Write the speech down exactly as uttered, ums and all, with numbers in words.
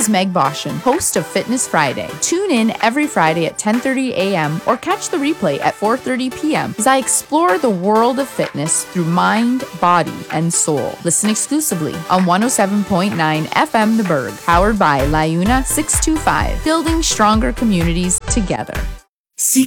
is Meg Boshin, host of Fitness Friday. Tune in every Friday at ten thirty a.m. or catch the replay at four thirty p.m. as I explore the world of fitness through mind, body, and soul. Listen exclusively on one oh seven point nine F M The Berg, powered by Liuna six two five, building stronger communities together. Si